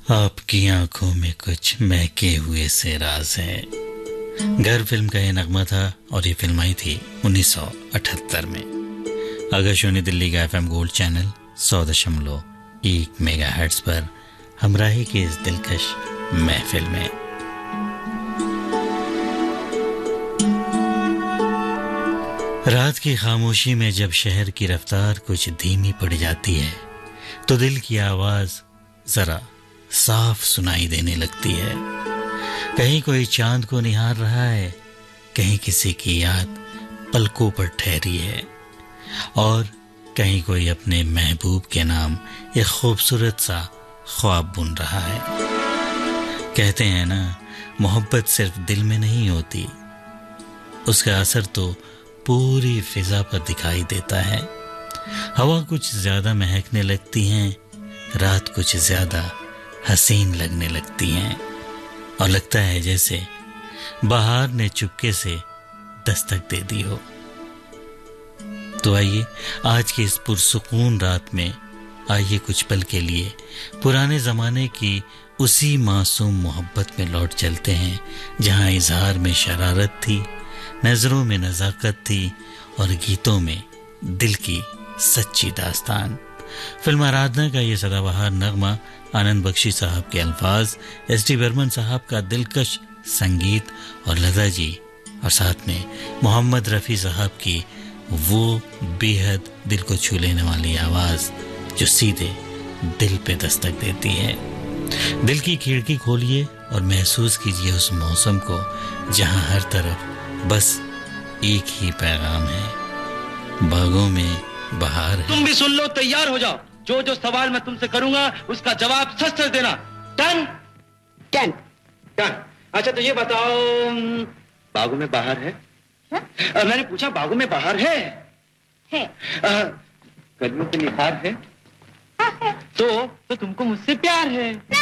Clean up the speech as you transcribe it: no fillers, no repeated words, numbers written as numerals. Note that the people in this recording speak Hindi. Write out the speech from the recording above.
आपकी आंखों में कुछ महके हुए से राज है। घर फिल्म का ये नगमा था और ये फिल्म आई थी 1978 में। आकाशवाणी दिल्ली का एफएम गोल्ड चैनल 100.1 मेगाहर्ट्ज पर हमराही के इस दिलकश महफिल में रात की खामोशी में जब शहर की रफ्तार कुछ धीमी पड़ जाती है तो दिल की आवाज जरा साफ सुनाई देने लगती है। कहीं कोई चांद को निहार रहा है, कहीं किसी की याद पलकों पर ठहरी है और कहीं कोई अपने महबूब के नाम एक खूबसूरत सा ख्वाब बुन रहा है। कहते हैं ना, मोहब्बत सिर्फ दिल में नहीं होती, उसका असर तो पूरी फिजा पर दिखाई देता है। हवा कुछ ज्यादा महकने लगती है, रात कुछ ज्यादा हसीन लगने लगती हैं और लगता है जैसे बहार ने चुपके से दस्तक दे दी हो। तो आइए आज की इस पुरसुकून रात में आइए कुछ पल के लिए पुराने जमाने की उसी मासूम मोहब्बत में लौट चलते हैं जहां इजहार में शरारत थी, नजरों में नजाकत थी और गीतों में दिल की सच्ची दास्तान। फिल्म आराधना का ये सदाबहार नगमा, आनंद बख्शी साहब के अल्फाज, एस डी बर्मन साहब का दिलकश संगीत और लता जी और साथ में मोहम्मद रफ़ी साहब की वो बेहद दिल को छू लेने वाली आवाज जो सीधे दिल पे दस्तक देती है। दिल की खिड़की खोलिए और महसूस कीजिए उस मौसम को जहां हर तरफ बस एक ही पैगाम है, बागों में बहार है। तुम भी सुन लो, तैयार हो जाओ। जो जो सवाल मैं तुमसे करूंगा उसका जवाब सच सच देना। डन? डन। डन। अच्छा तो ये बताओ, बागों में बहार है? मैंने पूछा बागों में बहार है? है। कदमों पे निखार है? हाँ है। तो तुमको मुझसे प्यार है?